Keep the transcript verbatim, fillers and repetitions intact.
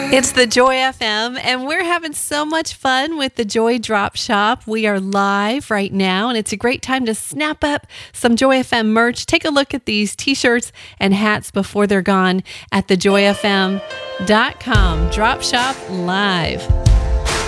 It's the Joy F M, and we're having so much fun with the Joy Drop Shop. We are live right now, and it's a great time to snap up some Joy F M merch. Take a look at these t-shirts and hats before they're gone at the joy f m dot com. Drop Shop Live.